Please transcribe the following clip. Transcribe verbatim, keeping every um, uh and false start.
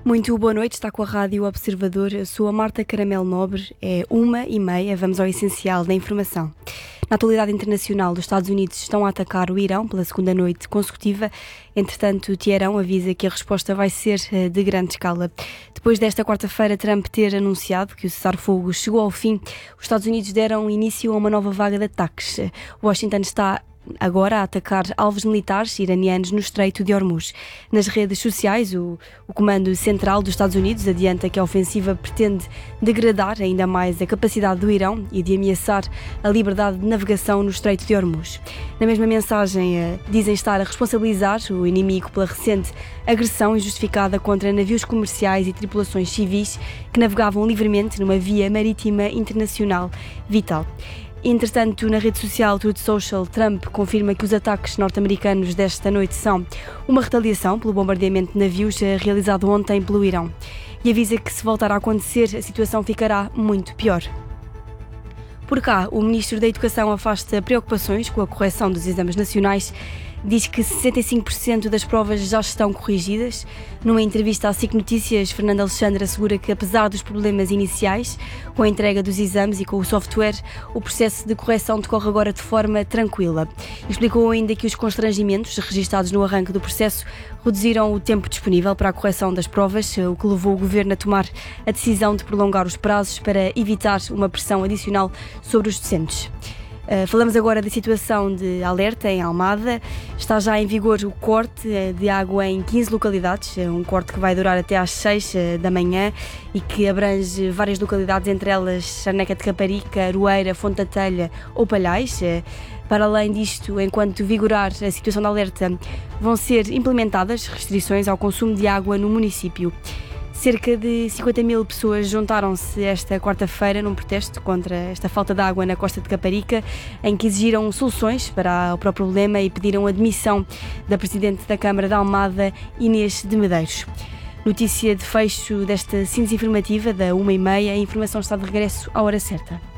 Muito boa noite, está com a Rádio Observador. Eu sou a Marta Caramelo Nobre, é uma e meia, vamos ao essencial da informação. Na atualidade internacional, os Estados Unidos estão a atacar o Irão pela segunda noite consecutiva. Entretanto, Teherão avisa que a resposta vai ser de grande escala. Depois desta quarta-feira, Trump ter anunciado que o cessar-fogo chegou ao fim, os Estados Unidos deram início a uma nova vaga de ataques. Washington está agora a atacar alvos militares iranianos no Estreito de Hormuz. Nas redes sociais, o, o Comando Central dos Estados Unidos adianta que a ofensiva pretende degradar ainda mais a capacidade do Irão e de ameaçar a liberdade de navegação no Estreito de Hormuz. Na mesma mensagem, eh, dizem estar a responsabilizar o inimigo pela recente agressão injustificada contra navios comerciais e tripulações civis que navegavam livremente numa via marítima internacional vital. Entretanto, na rede social Truth Social, Trump confirma que os ataques norte-americanos desta noite são uma retaliação pelo bombardeamento de navios realizado ontem pelo Irão e avisa que, se voltar a acontecer, a situação ficará muito pior. Por cá, o Ministro da Educação afasta preocupações com a correção dos exames nacionais. Diz que sessenta e cinco por cento das provas já estão corrigidas. Numa entrevista à SIC Notícias, Fernando Alexandre assegura que, apesar dos problemas iniciais com a entrega dos exames e com o software, o processo de correção decorre agora de forma tranquila. Explicou ainda que os constrangimentos registados no arranque do processo reduziram o tempo disponível para a correção das provas, o que levou o Governo a tomar a decisão de prolongar os prazos para evitar uma pressão adicional sobre os docentes. Uh, falamos agora da situação de alerta em Almada. Está já em vigor o corte uh, de água em quinze localidades, uh, um corte que vai durar até às seis uh, da manhã e que abrange várias localidades, entre elas Charneca de Caparica, Aroeira, Fonte da Telha ou Palhais. Uh, para além disto, enquanto vigorar a situação de alerta, vão ser implementadas restrições ao consumo de água no município. Cerca de cinquenta mil pessoas juntaram-se esta quarta-feira num protesto contra esta falta de água na costa de Caparica, em que exigiram soluções para o próprio problema e pediram a demissão da Presidente da Câmara de Almada, Inês de Medeiros. Notícia de fecho desta síntese informativa da uma e meia. A informação está de regresso à hora certa.